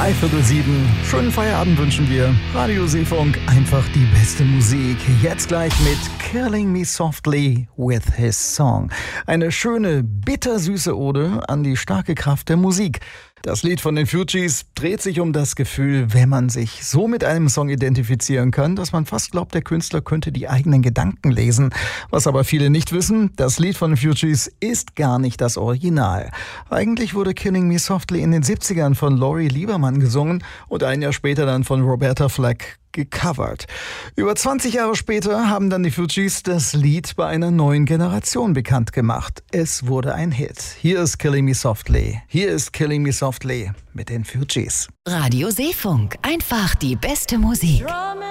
7:03. Schönen Feierabend wünschen wir. Radio Seefunk, einfach die beste Musik. Jetzt gleich mit Killing Me Softly with His Song. Eine schöne, bittersüße Ode an die starke Kraft der Musik. Das Lied von den Fugees dreht sich um das Gefühl, wenn man sich so mit einem Song identifizieren kann, dass man fast glaubt, der Künstler könnte die eigenen Gedanken lesen. Was aber viele nicht wissen, das Lied von den Fugees ist gar nicht das Original. Eigentlich wurde Killing Me Softly in den 70ern von Lori Lieberman gesungen und ein Jahr später dann von Roberta Flack gecovert. Über 20 Jahre später haben dann die Fugees das Lied bei einer neuen Generation bekannt gemacht. Es wurde ein Hit. Hier ist Killing Me Softly. Hier ist Killing Me Softly mit den Fugees. Radio Seefunk, einfach die beste Musik.